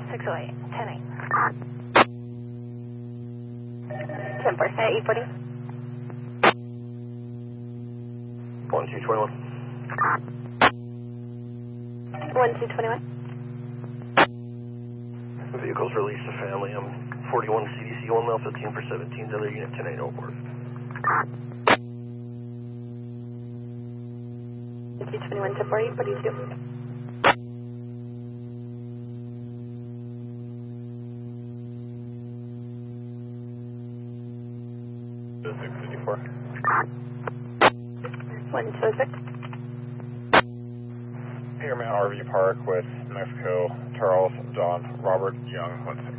608, 10-8. 10-4, at 840. 1221. 1221. Vehicles released to family. I'm 41 CDC 1 mile 15 for 17. Other unit 10-8 over. 221 to 40, 42. To 654. 1206. Peterman RV Park with Mexico, Charles, John, Robert, Young, 1